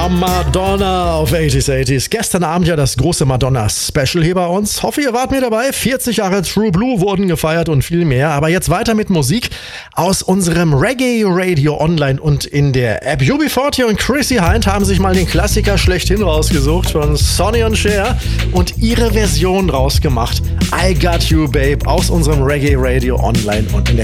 Madonna auf 80s. Gestern Abend ja das große Madonna-Special hier bei uns. Hoffe, ihr wart mir dabei. 40 Jahre True Blue wurden gefeiert und viel mehr. Aber jetzt weiter mit Musik aus unserem Reggae-Radio online und in der App. UB40 und Chrissy Hynde haben sich mal den Klassiker schlechthin rausgesucht von Sonny und Cher und ihre Version rausgemacht. I Got You, Babe, aus unserem Reggae-Radio online und in der